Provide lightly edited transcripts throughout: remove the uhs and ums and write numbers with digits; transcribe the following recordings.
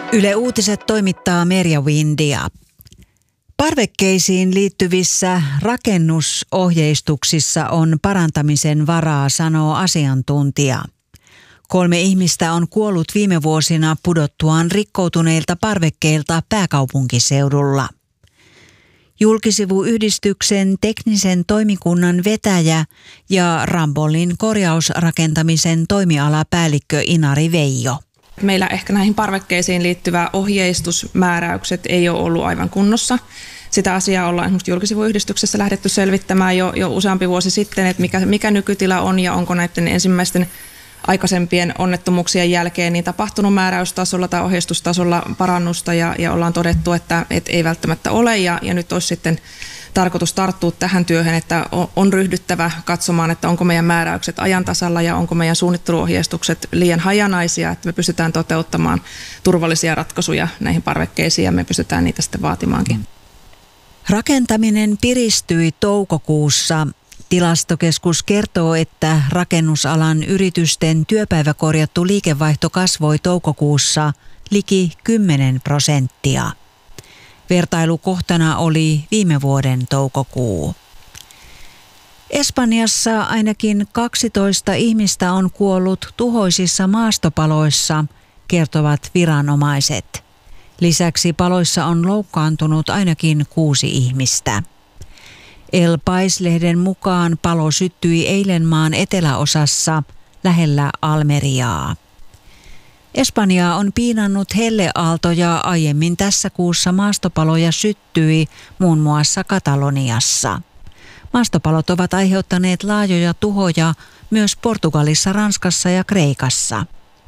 Yle Uutiset toimittaa Merja Windia. Parvekkeisiin liittyvissä rakennusohjeistuksissa on parantamisen varaa, sanoo asiantuntija. 3 ihmistä on kuollut viime vuosina pudottuaan rikkoutuneilta parvekkeilta pääkaupunkiseudulla. Julkisivuyhdistyksen teknisen toimikunnan vetäjä ja Rambollin korjausrakentamisen toimialapäällikkö Inari Veijo. Meillä ehkä näihin parvekkeisiin liittyvä ohjeistusmääräykset ei ole ollut aivan kunnossa. Sitä asiaa ollaan esimerkiksi Julkisivuyhdistyksessä lähdetty selvittämään jo useampi vuosi sitten, että mikä nykytila on ja onko näiden ensimmäisten aikaisempien onnettomuuksien jälkeen niin tapahtunut määräystasolla tai ohjeistustasolla parannusta ja ollaan todettu, että ei välttämättä ole ja nyt olisi sitten tarkoitus tarttua tähän työhön, että on ryhdyttävä katsomaan, että onko meidän määräykset ajan tasalla ja onko meidän suunnitteluohjeistukset liian hajanaisia, että me pystytään toteuttamaan turvallisia ratkaisuja näihin parvekkeisiin ja me pystytään niitä sitten vaatimaankin. Rakentaminen piristyi toukokuussa. Tilastokeskus kertoo, että rakennusalan yritysten työpäiväkorjattu liikevaihto kasvoi toukokuussa liki 10%. Vertailukohtana oli viime vuoden toukokuu. Espanjassa ainakin 12 ihmistä on kuollut tuhoisissa maastopaloissa, kertovat viranomaiset. Lisäksi paloissa on loukkaantunut ainakin 6 ihmistä. El País-lehden mukaan palo syttyi eilen maan eteläosassa lähellä Almeriaa. Espanjaa on piinannut helleaalto ja aiemmin tässä kuussa maastopaloja syttyi muun muassa Kataloniassa. Maastopalot ovat aiheuttaneet laajoja tuhoja myös Portugalissa, Ranskassa ja Kreikassa.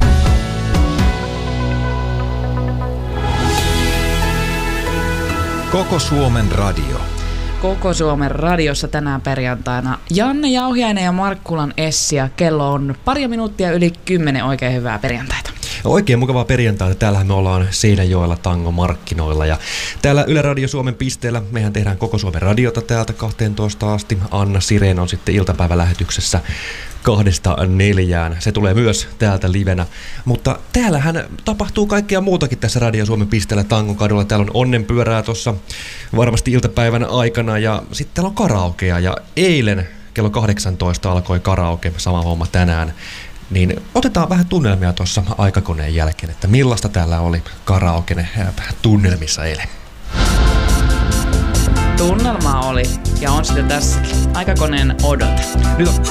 Koko Suomen radio. Koko Suomen radiossa tänään perjantaina Janne Jauhiainen ja Markkulan Essi ja kello on pari minuuttia yli 10. Oikein hyvää perjantaita. Oikein mukavaa perjantaita. Täällähän me ollaan Seinäjoella Tango-markkinoilla ja täällä Yle Radio Suomen pisteellä mehän tehdään Koko Suomen radiota täältä 12 asti. Anna Sireen on sitten iltapäivälähetyksessä 2-4. Se tulee myös täältä livenä. Mutta täällähän tapahtuu kaikkea muutakin tässä Radio Suomen pisteellä Tangon kadulla. Täällä on onnenpyörää tuossa varmasti iltapäivän aikana ja sitten täällä on karaokea. Ja eilen kello 18 alkoi karaoke, sama homma tänään. Niin otetaan vähän tunnelmia tuossa aikakoneen jälkeen, että millaista täällä oli karaoke tunnelmissa eilen. Tunnelmaa oli ja on sitä tässäkin. Aikakoneen odote. Nyt on